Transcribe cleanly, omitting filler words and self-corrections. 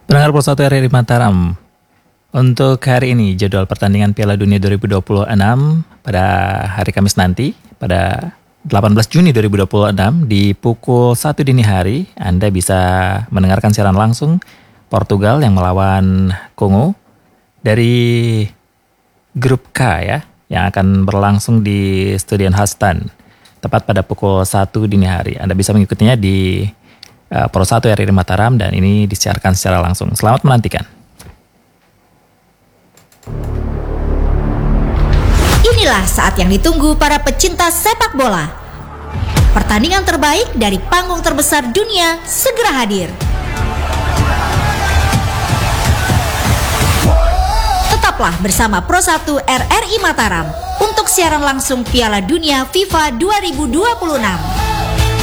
Pendengar Pro 1 RRI Mataram, untuk hari ini jadwal pertandingan Piala Dunia 2026 pada hari Kamis nanti, pada 18 Juni 2026 di pukul 1 dini hari, Anda bisa mendengarkan siaran langsung Portugal yang melawan Kongo dari grup K ya, yang akan berlangsung di Stadion Hastan tepat pada pukul 1 dini hari. Anda bisa mengikutinya di Pro 1 RRI Mataram dan ini disiarkan secara langsung. Selamat menantikan. Inilah saat yang ditunggu para pecinta sepak bola. Pertandingan terbaik dari panggung terbesar dunia segera hadir. Tetaplah bersama Pro 1 RRI Mataram untuk siaran langsung Piala Dunia FIFA 2026.